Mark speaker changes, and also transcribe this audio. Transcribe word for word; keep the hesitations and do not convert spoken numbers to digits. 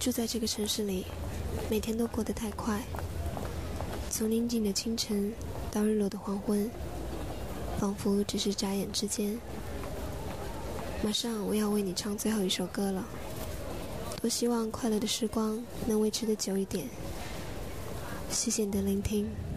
Speaker 1: 住在这个城市里，每天都过得太快，从宁静的清晨到日落的黄昏，仿佛只是眨眼之间。马上我要为你唱最后一首歌了，多希望快乐的时光能维持得久一点。谢谢你的聆听。